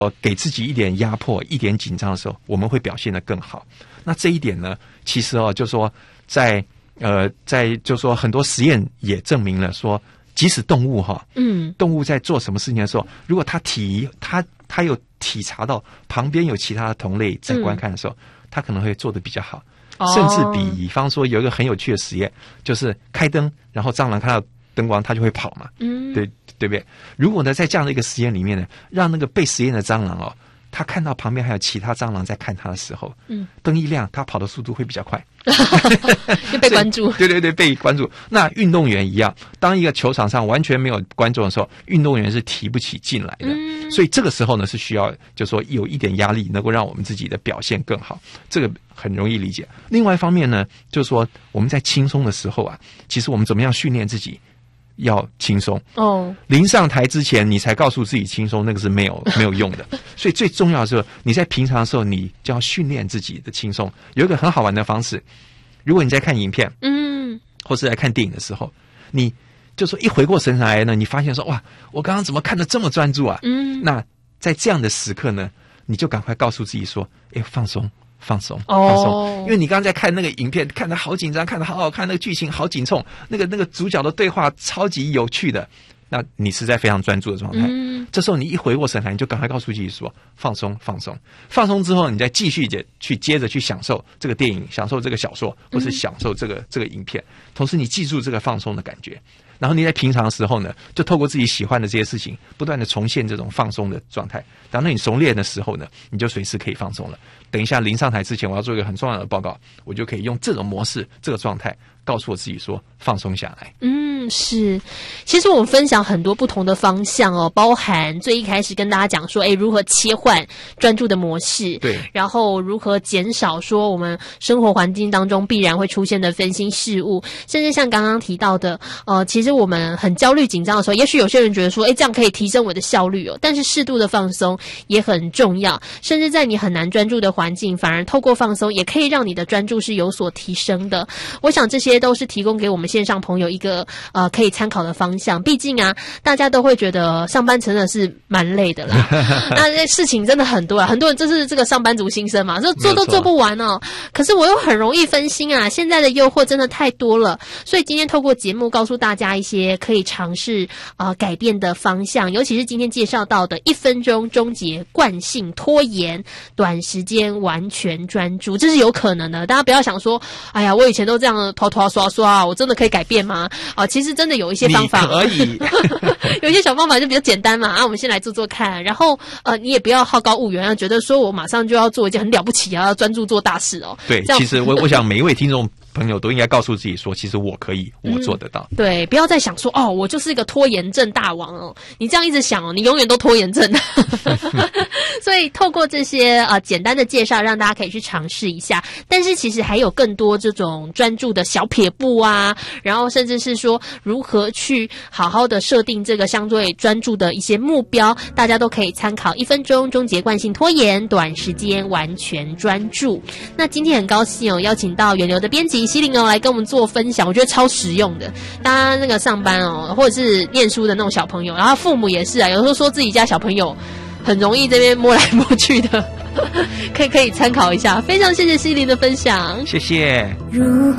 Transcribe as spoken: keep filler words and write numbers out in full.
给自己一点压迫、一点紧张的时候，我们会表现得更好。那这一点呢，其实哦，就说在呃，在就说很多实验也证明了说，即使动物哈，嗯，动物在做什么事情的时候，如果它体它它有体察到旁边有其他的同类在观看的时候，它、嗯、可能会做得比较好。甚至比方说有一个很有趣的实验，就是开灯，然后蟑螂看到灯光它就会跑嘛，嗯，对对不对？如果呢在这样的一个实验里面呢，让那个被实验的蟑螂哦，它看到旁边还有其他蟑螂在看它的时候，嗯，灯一亮，它跑的速度会比较快， 就被关注。 对对对，被关注。那运动员一样，当一个球场上完全没有观众的时候，运动员是提不起劲来的。嗯，所以这个时候呢，是需要就是说有一点压力，能够让我们自己的表现更好。这个很容易理解。另外一方面呢，就是说我们在轻松的时候啊，其实我们怎么样训练自己要轻松哦。临上台之前，你才告诉自己轻松，那个是没有没有用的。所以最重要的是，你在平常的时候，你就要训练自己的轻松。有一个很好玩的方式，如果你在看影片，嗯，或是在看电影的时候，你就说一回过神来呢，你发现说哇，我刚刚怎么看得这么专注啊？嗯，那在这样的时刻呢，你就赶快告诉自己说，哎，放松。放松，放松， oh. 因为你刚刚在看那个影片，看得好紧张，看得好好看，那个剧情好紧凑，那个那个主角的对话超级有趣的，那你是在非常专注的状态。嗯，这时候你一回过神来，你就赶快告诉自己说放松，放松，放松之后，你再继续去接着去享受这个电影，享受这个小说，或是享受这个、嗯、这个影片，同时你记住这个放松的感觉。然后你在平常的时候呢，就透过自己喜欢的这些事情，不断的重现这种放松的状态。当你熟练的时候呢，你就随时可以放松了。等一下临上台之前，我要做一个很重要的报告，我就可以用这种模式、这个状态，告诉我自己说放松下来。 嗯，是。其实我们分享很多不同的方向哦，包含最一开始跟大家讲说，哎，如何切换专注的模式， 对， 然后如何减少说我们生活环境当中必然会出现的分心事物，甚至像刚刚提到的，呃，其实我们很焦虑紧张的时候，也许有些人觉得说，哎，这样可以提升我的效率哦，但是适度的放松也很重要，甚至在你很难专注的环境，反而透过放松也可以让你的专注是有所提升的。我想这些都是提供给我们线上朋友一个呃可以参考的方向。毕竟啊，大家都会觉得上班真的是蛮累的啦，那这事情真的很多啊，很多人这是这个上班族心声嘛，这做都做不完哦。可是我又很容易分心啊，现在的诱惑真的太多了，所以今天透过节目告诉大家一些可以尝试呃改变的方向，尤其是今天介绍到的一分钟终结惯性拖延，短时间完全专注，这是有可能的。大家不要想说，哎呀，我以前都这样拖拖刷刷，我真的可以改变吗？啊，其实真的有一些方法， 可以， 有一些小方法就比较简单嘛。啊，我们先来做做看，然后呃，你也不要好高骛远，觉得说我马上就要做一件很了不起啊，要专注做大事哦。 对，其实我我想每一位听众朋友都应该告诉自己说，其实我可以，我做得到。 嗯、对，不要再想说哦，我就是一个拖延症大王哦。你这样一直想哦，你永远都拖延症。所以透过这些呃简单的介绍，让大家可以去尝试一下。但是其实还有更多这种专注的小撇步啊，然后甚至是说如何去好好的设定这个相对专注的一些目标，大家都可以参考一分钟终结惯性拖延，短时间完全专注。那今天很高兴哦，邀请到源流的编辑希伶哦来跟我们做分享，我觉得超实用的。大家那个上班哦，或者是念书的那种小朋友，然后父母也是啊，有时候说自己家小朋友很容易这边摸来摸去的，可以可以参考一下。非常谢谢希伶的分享， 谢谢。 如